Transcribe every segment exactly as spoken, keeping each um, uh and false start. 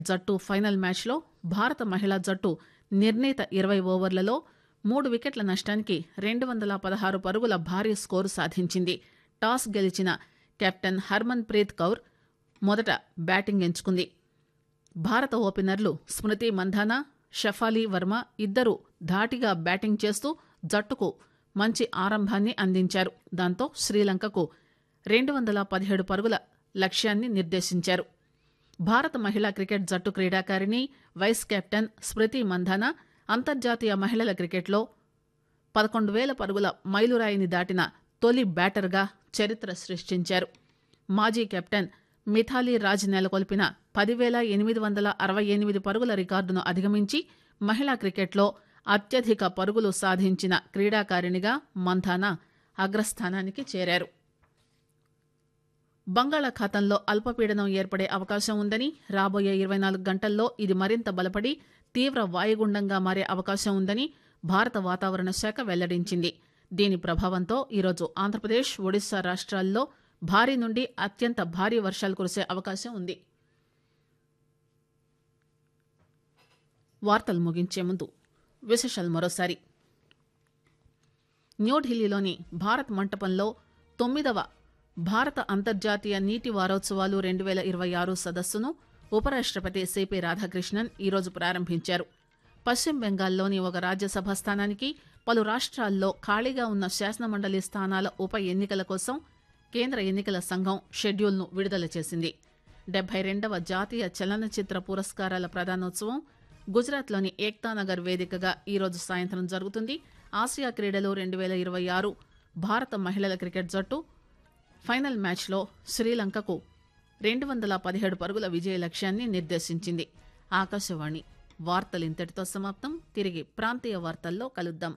జట్టు ఫైనల్ మ్యాచ్లో భారత మహిళా జట్టు నిర్ణీత ఇరవై ఓవర్లలో మూడు వికెట్ల నష్టానికి రెండు వందల పదహారు పరుగుల భారీ స్కోరు సాధించింది. టాస్ గెలిచిన కెప్టెన్ హర్మన్ ప్రీత్ కౌర్ మొదట బ్యాటింగ్ ఎంచుకుంది. భారత ఓపెనర్లు స్మృతి మంధానా, షఫాలీ వర్మ ఇద్దరూ ధాటిగా బ్యాటింగ్ చేస్తూ జట్టుకు మంచి ఆరంభాన్ని అందించారు. దాంతో శ్రీలంకకు రెండు వందల పదిహేడు పరుగుల లక్ష్యాన్ని నిర్దేశించారు. భారత మహిళా క్రికెట్ జట్టు క్రీడాకారిణి వైస్ కెప్టెన్ స్మృతి మంధానా అంతర్జాతీయ మహిళల క్రికెట్లో పదకొండు వేల పరుగుల మైలురాయిని దాటిన తొలి బ్యాటర్గా చరిత్ర సృష్టించారు. మాజీ కెప్టెన్ మిథాలీ రాజ్ నెలకొల్పిన పదివేల ఎనిమిది వందల అరవై ఎనిమిది పరుగుల రికార్డును అధిగమించి మహిళా క్రికెట్లో అత్యధిక పరుగులు సాధించిన క్రీడాకారిణిగా మంధానా అగ్రస్థానానికి చేరారు. బంగాళాఖాతంలో అల్పపీడనం ఏర్పడే అవకాశం ఉందని, రాబోయే ఇరవై నాలుగు గంటల్లో ఇది మరింత బలపడి తీవ్ర వాయుగుండంగా మారే అవకాశం ఉందని భారత వాతావరణ శాఖ వెల్లడించింది. దీని ప్రభావంతో ఈరోజు ఆంధ్రప్రదేశ్, ఒడిశా రాష్ట్రాల్లో భారీ నుండి అత్యంత భారీ వర్షాలు కురిసే అవకాశం ఉంది. వార్తలు ముగించే ముందు విశేషాలు మరోసారి. న్యూఢిల్లీలోని భారత్ మంటపంలో తొమ్మిదవ భారత అంతర్జాతీయ నీటి వారోత్సవాలు రెండు వేల ఇరవై ఆరు సదస్సును ఉపరాష్ట్రపతి సిపి రాధాకృష్ణన్ ఈరోజు ప్రారంభించారు. పశ్చిమ బెంగాల్లోని ఒక రాజ్యసభ స్థానానికి, పలు రాష్ట్రాల్లో ఖాళీగా ఉన్న శాసనమండలి స్థానాల ఉప ఎన్నికల కోసం కేంద్ర ఎన్నికల సంఘం షెడ్యూల్ను విడుదల చేసింది. డెబ్బై రెండవ జాతీయ చలనచిత్ర పురస్కారాల ప్రదానోత్సవం గుజరాత్లోని ఏక్తానగర్ వేదికగా ఈరోజు సాయంత్రం జరుగుతుంది. ఆసియా క్రీడలు రెండు వేల ఇరవై ఆరు భారత మహిళల క్రికెట్ జట్టు ఫైనల్ మ్యాచ్లో శ్రీలంకకు రెండు వందల పదిహేడు పరుగుల విజయ లక్ష్యాన్ని నిర్దేశించింది. ఆకాశవాణి వార్తలు ఇంతటితో సమాప్తం. తిరిగి ప్రాంతీయ వార్తల్లో కలుద్దాం.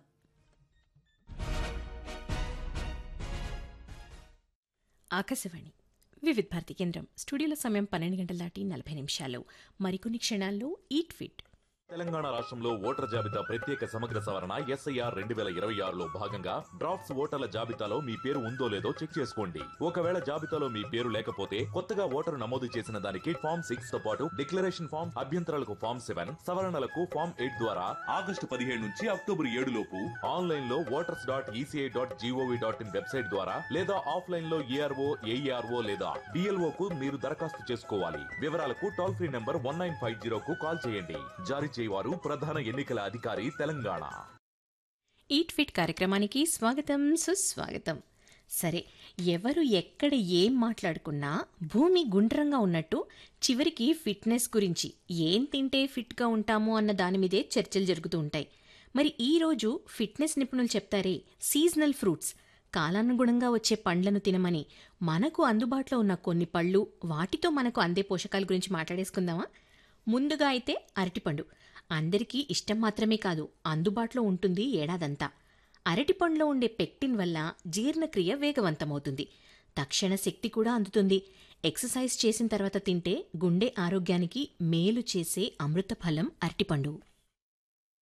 ఆకాశవాణి వివిధ భారతి కేంద్రం. స్టూడియోలో సమయం పన్నెండు గంటల దాటి నలభై నిమిషాలు. మరికొన్ని క్షణాల్లో ఈట్ ఫిట్. తెలంగాణ రాష్ట్రంలో ఓటర్ల జాబితా ప్రత్యేక సమగ్ర సవరణ ఎస్ఐఆర్ రెండు వేల ఇరవై ఆరులో భాగంగా డ్రాఫ్ట్స్ ఓటర్ల జాబితాలో మీ పేరు ఉందో లేదో చెక్ చేసుకోండి. ఒకవేళ జాబితాలో మీ పేరు లేకపోతే కొత్తగా ఓటరు నమోదు చేసిన దానికి ఫామ్ సిక్స్ తో పాటు డిక్లరేషన్ ఫామ్, అభ్యంతరాలకు ఫామ్ సెవెన్, సవరణలకు ఫామ్ ఎయిట్ ద్వారా ఆగస్టు పదిహేడు నుంచి అక్టోబర్ ఏడు లోపు ఆన్లైన్ లో voters dot ECI dot GOV dot in website ద్వారా లేదా ఆఫ్లైన్ లో ఏఆర్ఓ, ఏఈఆర్ఓ లేదా డిఎల్ఓ కు మీరు దరఖాస్తు చేసుకోవాలి. వివరాలకు toll free number one nine five zero కు కాల్ చేయండి. జారీ వారు ప్రధాన ఎన్నికల అధికారి తెలంగాణ. ఈట్ ఫిట్ కార్యక్రమానికి స్వాగతం, సుస్వాగతం. సరే, ఎవరు ఎక్కడ ఏం మాట్లాడుకున్నా భూమి గుండ్రంగా ఉన్నట్టు చివరికి ఫిట్నెస్ గురించి, ఏం తింటే ఫిట్గా ఉంటాము అన్న దాని మీదే చర్చలు జరుగుతూ ఉంటాయి. మరి ఈరోజు ఫిట్నెస్ నిపుణులు చెప్తారే, సీజనల్ ఫ్రూట్స్, కాలానుగుణంగా వచ్చే పండ్లను తినమని, మనకు అందుబాటులో ఉన్న కొన్ని పళ్ళు, వాటితో మనకు అందే పోషకాల గురించి మాట్లాడేసుకుందామా? ముందుగా అయితే అరటిపండు. అందరికీ ఇష్టం మాత్రమే కాదు, అందుబాటులో ఉంటుంది ఏడాదంతా. అరటిపండులో ఉండే పెక్టిన్ వల్ల జీర్ణక్రియ వేగవంతమవుతుంది, తక్షణ శక్తి కూడా అందుతుంది. ఎక్సర్సైజ్ చేసిన తర్వాత తింటే గుండె ఆరోగ్యానికి మేలు చేసే అమృత ఫలం అరటిపండు.